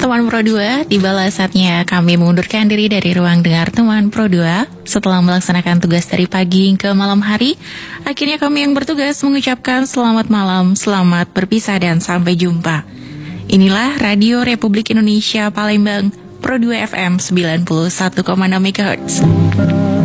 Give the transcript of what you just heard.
Teman Pro 2, tibalah saatnya kami mengundurkan diri dari ruang dengar Teman Pro 2. Setelah melaksanakan tugas dari pagi ke malam hari, akhirnya kami yang bertugas mengucapkan selamat malam, selamat berpisah dan sampai jumpa. Inilah Radio Republik Indonesia Palembang, Pro 2 FM 91,6 MHz.